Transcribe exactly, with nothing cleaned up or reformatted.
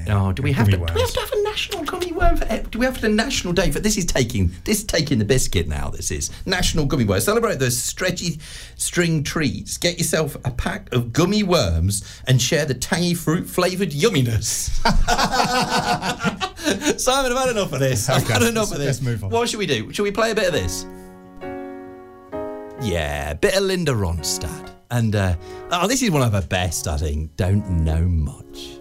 Oh, do we have to? Gummy Do we have to have a national gummy worm? For, do we have a national day for? This is taking this is taking the biscuit now. This is National Gummy Worm. Celebrate those stretchy string treats. Get yourself a pack of gummy worms and share the tangy fruit flavoured yumminess. Simon, I've had enough of this. I've Okay, had enough let's- of this. let's move on. What should we do? Should we play a bit of this? Yeah, a bit of Linda Ronstadt. And, uh, oh, this is one of her best, I think. Don't know much.